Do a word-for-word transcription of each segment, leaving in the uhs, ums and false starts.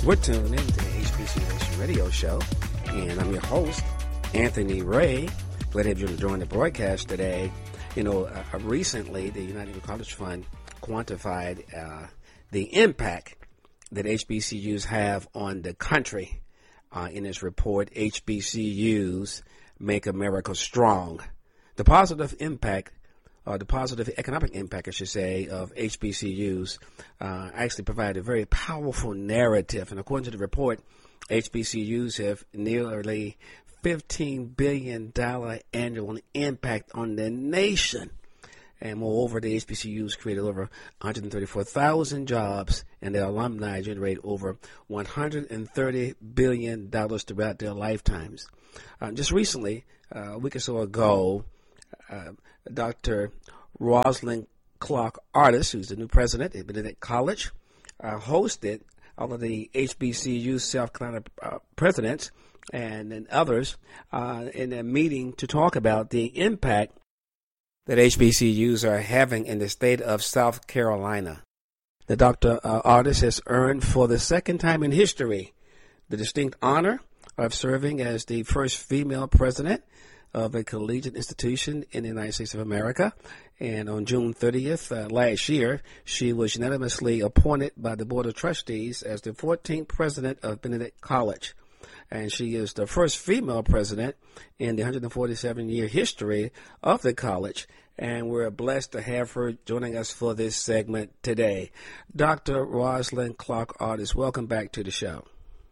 We're tuned in to the H B C Nation Radio Show, and I'm your host, Anthony Ray. Glad to have you join the broadcast today. You know, uh, recently the United Negro College Fund quantified uh, the impact that H B C Us have on the country uh, in its report, H B C Us Make America Strong. The positive impact Uh, the positive economic impact, I should say, of H B C Us uh, actually provide a very powerful narrative. And according to the report, H B C Us have nearly fifteen billion dollars annual impact on the nation. And moreover, the H B C Us created over one hundred thirty-four thousand jobs, and their alumni generate over one hundred thirty billion dollars throughout their lifetimes. Uh, just recently, uh, a week or so ago, Uh, Doctor Rosalind Clark Artis, who's the new president at Benedict College, uh, hosted all of the H B C U South Carolina uh, presidents and, and others uh, in a meeting to talk about the impact that H B C Us are having in the state of South Carolina. The Doctor Uh, Artis has earned for the second time in history the distinct honor of serving as the first female president of a collegiate institution in the United States of America. And on June thirtieth uh, last year, she was unanimously appointed by the Board of Trustees as the fourteenth president of Benedict College. And she is the first female president in the one hundred forty-seven year history of the college. And we're blessed to have her joining us for this segment today. Doctor Rosalind Clark Artis, welcome back to the show.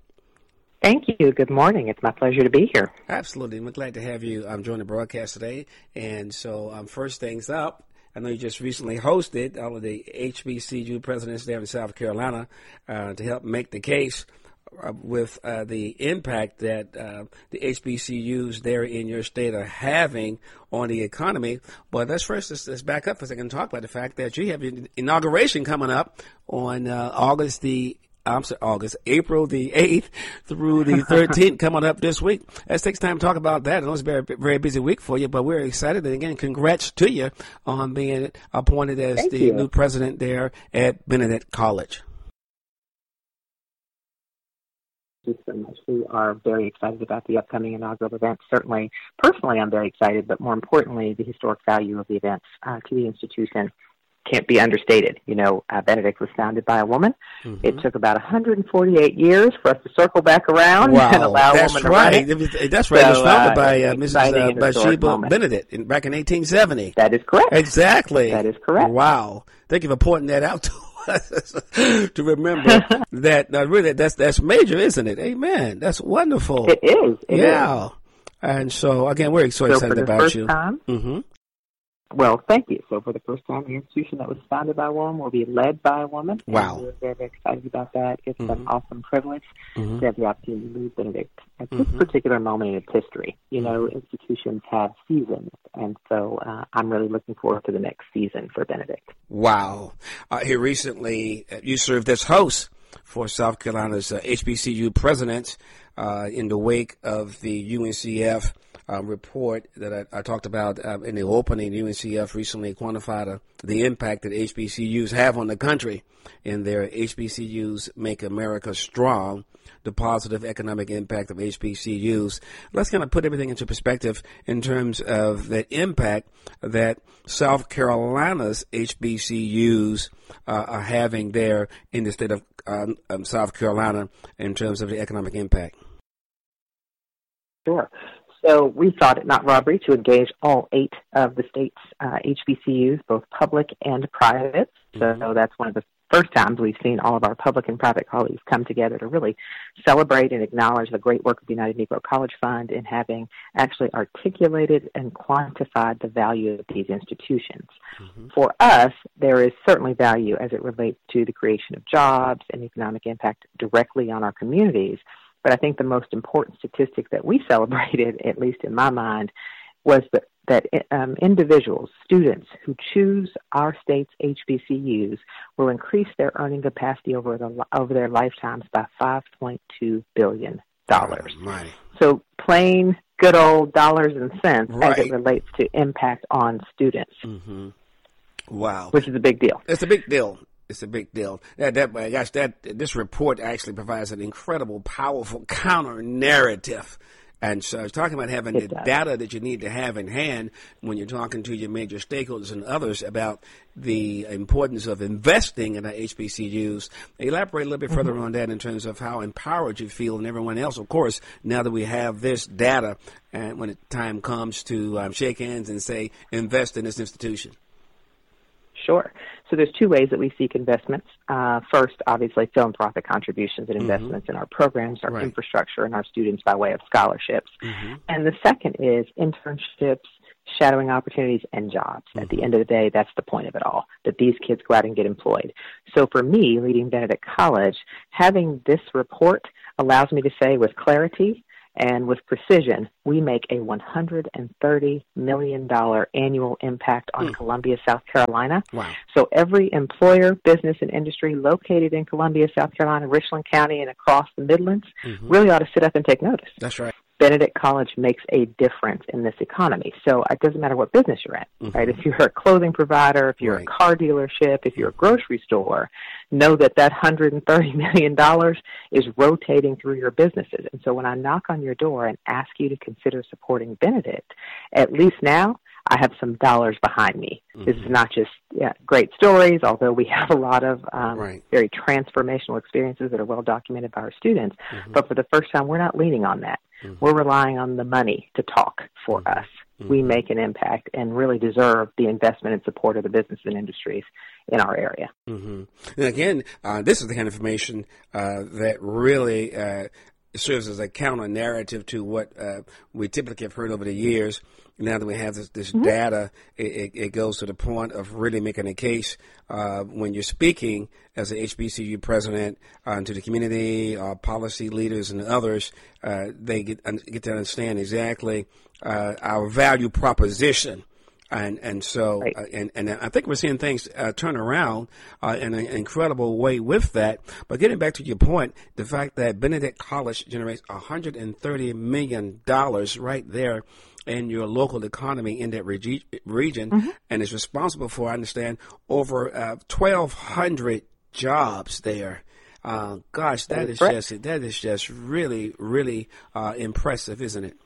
Thank you. Good morning. It's my pleasure to be here. Absolutely. We're glad to have you um, join the broadcast today. And so um, first things up, I know you just recently hosted all of the H B C U presidents there in South Carolina uh, to help make the case uh, with uh, the impact that uh, the H B C Us there in your state are having on the economy. But let's first let's, let's back up for a second and talk about the fact that you have your inauguration coming up on uh, August the I'm sorry, August, April the eighth through the thirteenth coming up this week. Let's take time to talk about that. I know it's a very, very busy week for you, but we're excited. And again, congrats to you on being appointed as Thank the you. new president there at Benedict College. Thank you so much. We are very excited about the upcoming inaugural event. Certainly, personally, I'm very excited, but more importantly, the historic value of the events uh, to the institution can't be understated. You know, uh, Benedict was founded by a woman. Mm-hmm. It took about one hundred forty-eight years for us to circle back around wow, and allow a woman to right. run it. it was, that's right. So, it was founded uh, by uh, Missus Uh, Bathsheba Benedict in, back in eighteen seventy. That is correct. Exactly. That is correct. Wow. Thank you for pointing that out to us to remember that. Uh, really, that's that's major, isn't it? Amen. That's wonderful. It is. It yeah. Is. And so, again, we're so, so excited for the about first you. Time, mm-hmm. Well, thank you. So for the first time, the institution that was founded by a woman will be led by a woman. Wow. And we're very, very excited about that. It's mm-hmm. an awesome privilege mm-hmm. to have the opportunity to lead Benedict at this mm-hmm. particular moment in its history. You know, institutions have seasons, and so uh, I'm really looking forward to the next season for Benedict. Wow. Uh, here recently, you served as host for South Carolina's uh, H B C U presidents uh, in the wake of the U N C F Uh, report that I, I talked about uh, in the opening. U N C F recently quantified uh, the impact that H B C Us have on the country in their H B C Us Make America Strong, the positive economic impact of H B C Us. Let's kind of put everything into perspective in terms of the impact that South Carolina's H B C Us uh, are having there in the state of uh, um, South Carolina in terms of the economic impact. Sure. So we thought it not robbery to engage all eight of the state's uh, H B C Us, both public and private. Mm-hmm. So that's one of the first times we've seen all of our public and private colleagues come together to really celebrate and acknowledge the great work of the United Negro College Fund in having actually articulated and quantified the value of these institutions. Mm-hmm. For us, there is certainly value as it relates to the creation of jobs and economic impact directly on our communities. But I think the most important statistic that we celebrated, at least in my mind, was that, that um, individuals, students who choose our state's H B C Us will increase their earning capacity over the over their lifetimes by five point two billion dollars. Oh, so plain, good old dollars and cents right. as it relates to impact on students. Mm-hmm. Wow. Which is a big deal. It's a big deal. It's a big deal. That, that, gosh, that this report actually provides an incredible, powerful counter narrative. And so I was talking about having It the does. data that you need to have in hand when you're talking to your major stakeholders and others about the importance of investing in our H B C Us. Elaborate a little bit further mm-hmm. on that in terms of how empowered you feel and everyone else, of course, now that we have this data and when the time comes to um, shake hands and say, invest in this institution. Sure. So there's two ways that we seek investments. Uh, first, obviously, philanthropic contributions and investments mm-hmm. in our programs, our right. infrastructure, and our students by way of scholarships. Mm-hmm. And the second is internships, shadowing opportunities, and jobs. Mm-hmm. At the end of the day, that's the point of it all, that these kids go out and get employed. So for me, leading Benedict College, having this report allows me to say with clarity and with precision, we make a one hundred thirty million dollars annual impact on mm. Columbia, South Carolina. Wow. So every employer, business, and industry located in Columbia, South Carolina, Richland County, and across the Midlands mm-hmm. really ought to sit up and take notice. That's right. Benedict College makes a difference in this economy. So it doesn't matter what business you're in, mm-hmm. right? If you're a clothing provider, if you're right. a car dealership, if you're a grocery store, know that that one hundred thirty million dollars is rotating through your businesses. And so when I knock on your door and ask you to consider supporting Benedict, at least now I have some dollars behind me. Mm-hmm. This is not just yeah, great stories, although we have a lot of um, right. very transformational experiences that are well documented by our students. Mm-hmm. But for the first time, we're not leaning on that. Mm-hmm. We're relying on the money to talk for mm-hmm. us. Mm-hmm. We make an impact and really deserve the investment and support of the business and industries in our area. Mm-hmm. And again, uh, this is the kind of information uh, that really uh, serves as a counter narrative to what uh, we typically have heard over the years. Now that we have this, this mm-hmm. data, it, it, it goes to the point of really making a case uh, when you're speaking as an H B C U president uh, to the community, uh, policy leaders, and others. Uh, they get get to understand exactly uh, our value proposition. And and so right. uh, and and I think we're seeing things uh, turn around uh, in an incredible way with that. But getting back to your point, the fact that Benedict College generates one hundred thirty million dollars right there in your local economy in that regi- region, mm-hmm. and is responsible for, I understand, over uh, twelve hundred jobs there. Uh, gosh, that, that is, is just that is just really really uh, impressive, isn't it?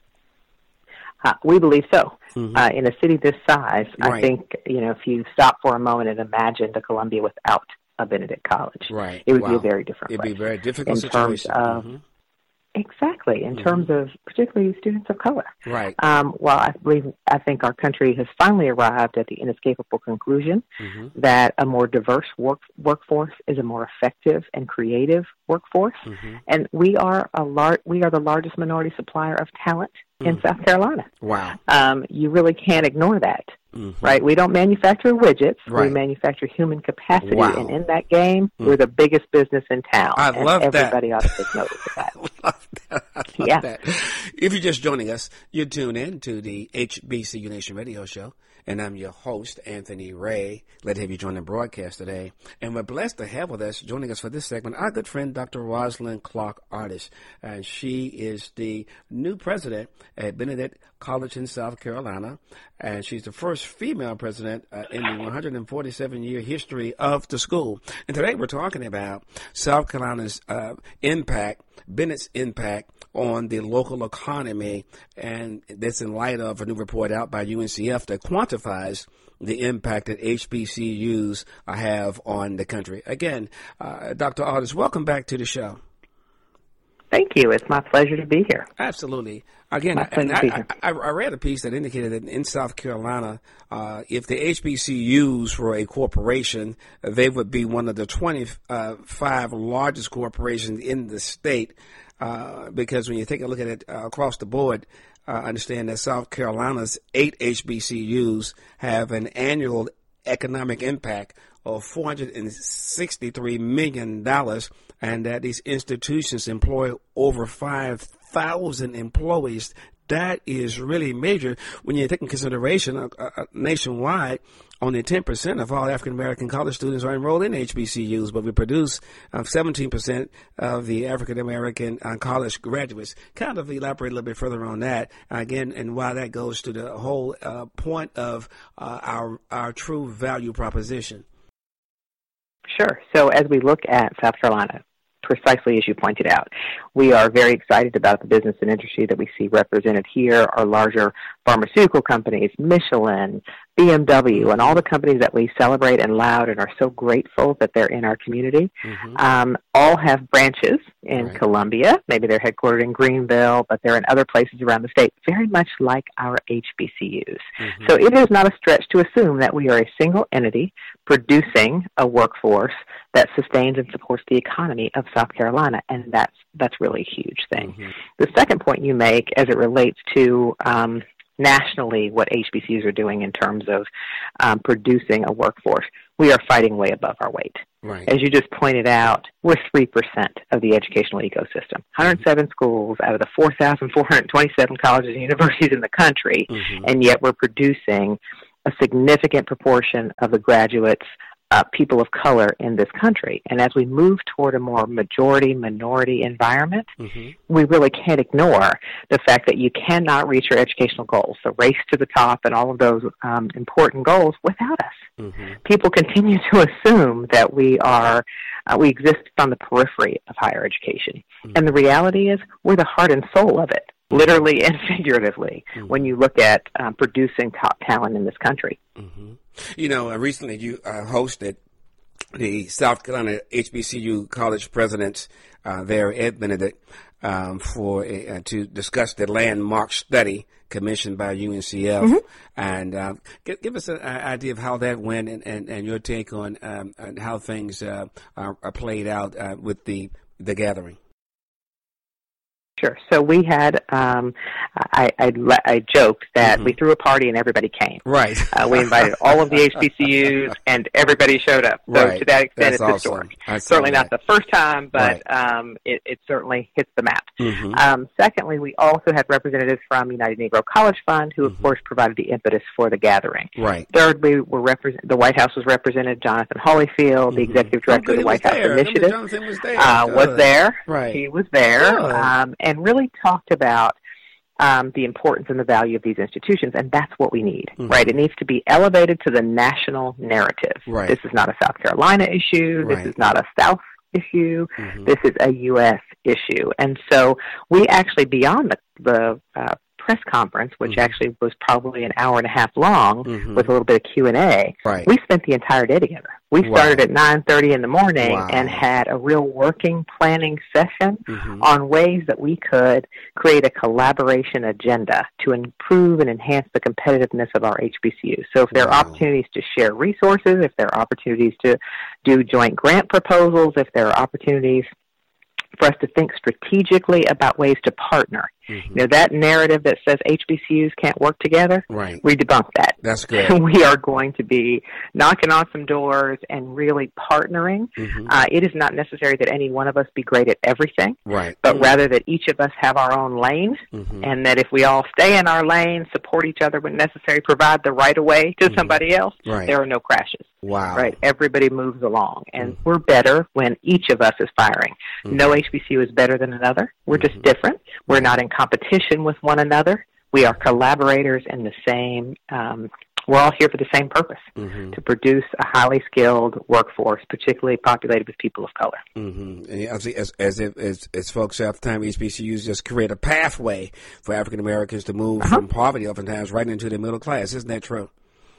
Uh, we believe so. Mm-hmm. Uh, in a city this size, right. I think, you know, if you stop for a moment and imagine the Columbia without a Benedict College, right. it would wow. be a very different It'd place. be a very difficult in situation. Terms of, mm-hmm. Exactly, in mm-hmm. terms of particularly students of color. Right. Um, well, I believe, I think our country has finally arrived at the inescapable conclusion mm-hmm. that a more diverse work, workforce is a more effective and creative workforce, mm-hmm. and we are a lar- we are the largest minority supplier of talent mm-hmm. in South Carolina. Wow. Um, you really can't ignore that. Mm-hmm. Right, we don't manufacture widgets. Right. We manufacture human capacity, wow. and in that game, mm. we're the biggest business in town. I and love that. Everybody ought to take notice of that. I love that. I love yeah. that. If you're just joining us, you tune in to the H B C U Nation Radio Show, and I'm your host, Anthony Ray. Glad to have you join the broadcast today. And we're blessed to have with us, joining us for this segment, our good friend, Doctor Rosalind Clark Artis. And she is the new president at Benedict College in South Carolina. And she's the first female president uh, in the one hundred forty-seven year history of the school. And today we're talking about South Carolina's uh, impact, Bennett's impact on the local economy, and that's in light of a new report out by U N C F that quantifies the impact that H B C Us have on the country. Again, uh, Doctor Artis, welcome back to the show. Thank you. It's my pleasure to be here. Absolutely. Again, I, and I, I, I read a piece that indicated that in South Carolina, uh, if the H B C Us were a corporation, they would be one of the twenty-five largest corporations in the state. Uh, because when you take a look at it uh, across the board, uh, understand that South Carolina's eight H B C Us have an annual economic impact of four hundred sixty-three million dollars, and that these institutions employ over five thousand employees. That is really major when you take in consideration uh, uh, nationwide, only ten percent of all African-American college students are enrolled in H B C Us, but we produce uh, seventeen percent of the African-American uh, college graduates. Kind of elaborate a little bit further on that, uh, again, and why that goes to the whole uh, point of uh, our our true value proposition. Sure. So as we look at South Carolina, precisely as you pointed out, we are very excited about the business and industry that we see represented here, our larger pharmaceutical companies, Michelin, B M W, and all the companies that we celebrate and laud and are so grateful that they're in our community, mm-hmm. um, all have branches in right. Columbia. Maybe they're headquartered in Greenville, but they're in other places around the state, very much like our H B C Us. Mm-hmm. So it is not a stretch to assume that we are a single entity producing a workforce that sustains and supports the economy of South Carolina, and that's that's really a huge thing. Mm-hmm. The second point you make as it relates to um, nationally what H B C Us are doing in terms of um, producing a workforce, we are fighting way above our weight. Right. As you just pointed out, we're three percent of the educational ecosystem. one hundred seven mm-hmm. schools out of the four thousand four hundred twenty-seven colleges and universities in the country, mm-hmm. and yet we're producing a significant proportion of the graduates Uh, people of color in this country. And as we move toward a more majority-minority environment, mm-hmm. we really can't ignore the fact that you cannot reach your educational goals, the race to the top and all of those um, important goals without us. Mm-hmm. People continue to assume that we are, uh, we exist on the periphery of higher education. Mm-hmm. And the reality is we're the heart and soul of it, literally and figuratively, mm-hmm. when you look at um, producing top talent in this country. Mm-hmm. You know, uh, recently you uh, hosted the South Carolina H B C U College Presidents uh, there, Ed Benedict, um, for uh, to discuss the landmark study commissioned by U N C F. Mm-hmm. And uh, give, give us an idea of how that went and, and, and your take on um, and how things uh, are, are played out uh, with the the gathering. Sure. So we had, um, I, I, I joked that mm-hmm. we threw a party and everybody came. Right. uh, we invited all of the H B C Us and everybody showed up. So right. to that extent, That's it's awesome. historic. I certainly that. not the first time, but right. um, it, it certainly hits the map. Mm-hmm. Um, secondly, we also had representatives from United Negro College Fund, who, mm-hmm. of course, provided the impetus for the gathering. Right. Third, we were represent- the White House was represented. Jonathan Holyfield, mm-hmm. the executive director oh, of the White there. House Initiative, Jonathan was there. Uh, was there. Right. He was there, um, and really talked about um, the importance and the value of these institutions, and that's what we need, mm-hmm. right? It needs to be elevated to the national narrative. Right. This is not a South Carolina issue. Right. This is not a South issue. Mm-hmm. This is a U S issue. And so we actually, beyond the, the uh, press conference, which mm-hmm. actually was probably an hour and a half long mm-hmm. with a little bit of Q and A, right. we spent the entire day together. We wow. started at nine thirty in the morning wow. and had a real working planning session mm-hmm. on ways that we could create a collaboration agenda to improve and enhance the competitiveness of our H B C Us. So if there wow. are opportunities to share resources, if there are opportunities to do joint grant proposals, if there are opportunities for us to think strategically about ways to partner. Mm-hmm. You know, that narrative that says H B C Us can't work together, right. we debunk that. That's good. We are going to be knocking on some doors and really partnering. Mm-hmm. Uh, it is not necessary that any one of us be great at everything, right. but mm-hmm. rather that each of us have our own lane, mm-hmm. and that if we all stay in our lane, support each other when necessary, provide the right of way to mm-hmm. somebody else, right. there are no crashes. Wow. Right? Everybody moves along, and mm-hmm. we're better when each of us is firing. Mm-hmm. No H B C U is better than another. We're mm-hmm. just different. We're not in competition with one another. We are collaborators in the same, um, we're all here for the same purpose, mm-hmm. to produce a highly skilled workforce, particularly populated with people of color. Mm-hmm. And as, as, as, if, as, as folks at the time, H B C Us just create a pathway for African Americans to move uh-huh. from poverty oftentimes right into the middle class. Isn't that true?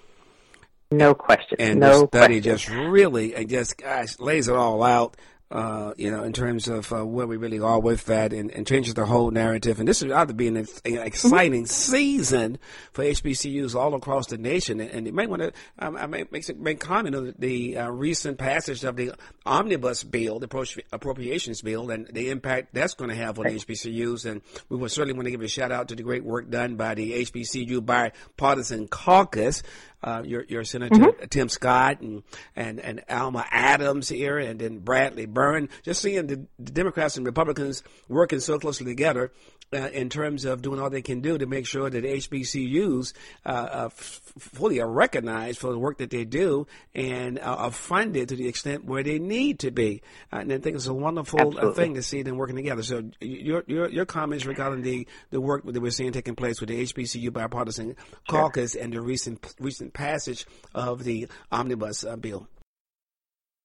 No question. And no the study question. just really, and just, gosh, lays it all out. Uh, you know, in terms of uh, where we really are with that, and, and changes the whole narrative. And this is ought to be an, an exciting mm-hmm. season for H B C Us all across the nation. And, and you may want to, um, I may make, make comment on the uh, recent passage of the omnibus bill, the appro- appropriations bill, and the impact that's going to have on right. H B C Us. And we would certainly want to give a shout out to the great work done by the H B C U Bipartisan Caucus. Uh, your, your Senator mm-hmm. Tim Scott and, and, and Alma Adams here, and then Bradley Byrne. Just seeing the, the Democrats and Republicans working so closely together uh, in terms of doing all they can do to make sure that H B C Us uh, uh, f- fully are recognized for the work that they do and uh, are funded to the extent where they need to be. Uh, and I think it's a wonderful uh, thing to see them working together. So your your, your comments regarding the, the work that we're seeing taking place with the H B C U Bipartisan sure. Caucus and the recent recent passage of the omnibus uh, bill.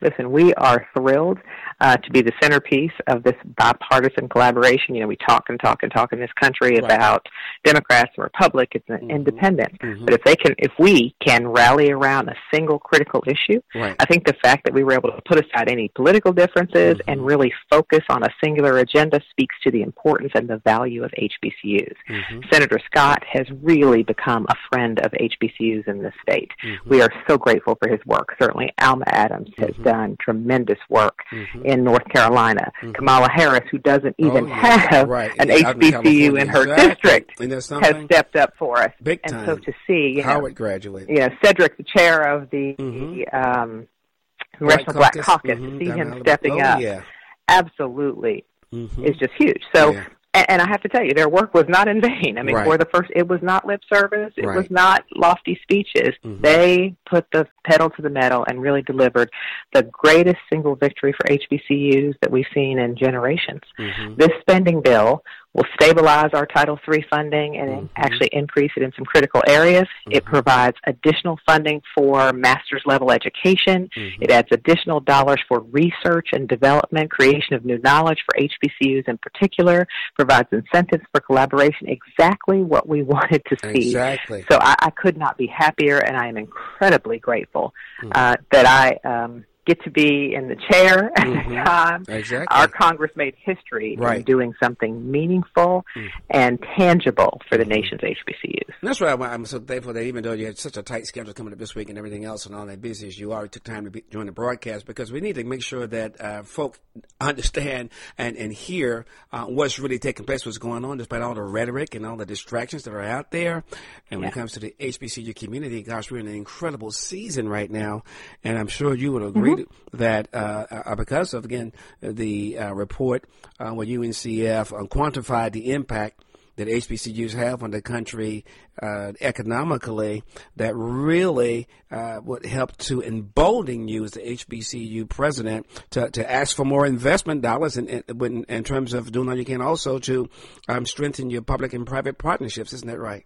Listen, we are thrilled uh, to be the centerpiece of this bipartisan collaboration. You know, we talk and talk and talk in this country right. about Democrats and Republicans and mm-hmm. independents. Mm-hmm. But if they can, if we can rally around a single critical issue, right. I think the fact that we were able to put aside any political differences mm-hmm. and really focus on a singular agenda speaks to the importance and the value of H B C Us. Mm-hmm. Senator Scott has really become a friend of H B C Us in this state. Mm-hmm. We are so grateful for his work. Certainly, Alma Adams has mm-hmm. done tremendous work mm-hmm. in North Carolina. Mm-hmm. Kamala Harris, who doesn't even oh, yeah. have right. an yeah, H B C U in her exactly. district, has stepped up for us. Big and time. so to see, you Howard know, graduated. You know, Cedric, the chair of the mm-hmm. um, Congressional Black Caucus, Black Caucus mm-hmm. to see Down him Alabama. stepping oh, up, yeah. absolutely, mm-hmm. is just huge. So. Yeah. And I have to tell you, their work was not in vain. I mean, right. for the first, it was not lip service. It right. was not lofty speeches. Mm-hmm. They put the pedal to the metal and really delivered the greatest single victory for H B C Us that we've seen in generations. Mm-hmm. This spending bill will stabilize our Title three funding and mm-hmm. actually increase it in some critical areas. Mm-hmm. It provides additional funding for master's level education. Mm-hmm. It adds additional dollars for research and development, creation of new knowledge for H B C Us in particular, provides incentives for collaboration, exactly what we wanted to see. Exactly. So I, I could not be happier, and I am incredibly grateful mm-hmm. uh, that I um, get to be in the chair at mm-hmm. the time. Exactly. Our Congress made history right. in doing something meaningful mm-hmm. and tangible for the nation's H B C Us. And that's why I'm so thankful that even though you had such a tight schedule coming up this week and everything else and all that busy as you are, you took time to be, join the broadcast, because we need to make sure that uh, folk understand and, and hear uh, what's really taking place, what's going on, despite all the rhetoric and all the distractions that are out there. And when yeah. it comes to the H B C U community, gosh, we're in an incredible season right now, and I'm sure you would agree mm-hmm. that uh, because of, again, the uh, report uh, where U N C F uh, quantified the impact that H B C Us have on the country uh, economically, that really uh, would help to embolden you as the H B C U president to, to ask for more investment dollars in, in, in terms of doing all you can also to um, strengthen your public and private partnerships. Isn't that right?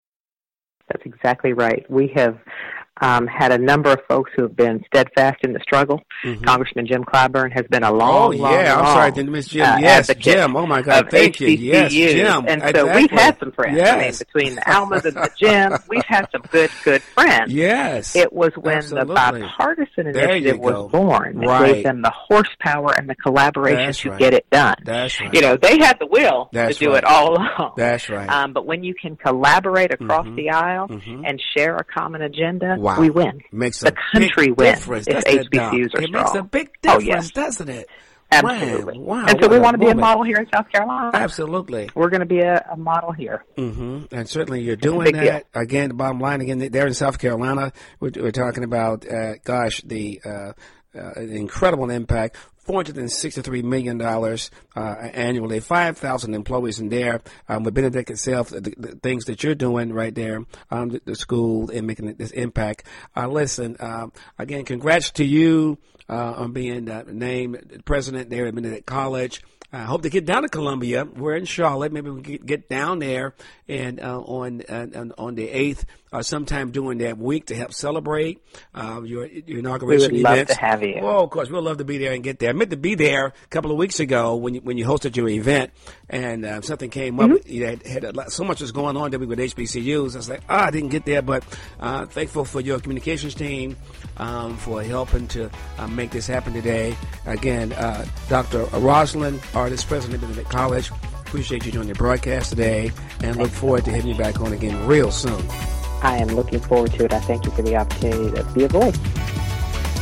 That's exactly right. We have um, had a number of folks who have been steadfast in the struggle. Mm-hmm. Congressman Jim Clyburn has been a long, oh, long, yeah. long, I'm sorry, Miss Jim. Uh, yes, Jim. Oh, my God. Thank you. Yes, Jim. And exactly. so we've had some friends. Yes. I mean, between the Almas and the Jims, we've had some good, good friends. Yes. It was when Absolutely. the bipartisan initiative was born that right. gave them the horsepower and the collaboration That's to right. get it done. That's right. You know, they had the will That's to do right. it all along. That's right. Um, but when you can collaborate across mm-hmm. the aisle mm-hmm. and share a common agenda, wow. we win. Makes the a country big wins difference. if That's H B C Us are it strong. It makes a big Oh, difference, yes. doesn't it? Absolutely. Wow. And so we want to be a moment. model here in South Carolina. Absolutely. We're going to be a, a model here. Mm-hmm. And certainly you're doing that. Deal. Again, the bottom line, again, there in South Carolina, we're, we're talking about, uh, gosh, the uh, uh, incredible impact. four hundred sixty-three million dollars uh, annually, five thousand employees in there. Um, with Benedict itself, the, the things that you're doing right there, um, the, the school and making this impact. Uh, listen, uh, again, congrats to you uh, on being uh, named president there at Benedict College. I hope to get down to Columbia. We're in Charlotte. Maybe we can get down there and uh, on uh, on the eighth, uh, sometime during that week to help celebrate uh, your, your inauguration we would events. Love to have you. Oh, of course, we'd love to be there and get there. I meant to be there a couple of weeks ago when you, when you hosted your event, and uh, something came mm-hmm. up. You had, had a lot, so much was going on there with H B C Us. I was like, ah, oh, I didn't get there, but uh, thankful for your communications team um, for helping to uh, make this happen today. Again, uh, Doctor Rosalind Artis, president of Benedict College. Appreciate you doing the broadcast today, and look forward to having you back on again real soon. I am looking forward to it. I thank you for the opportunity to be a voice.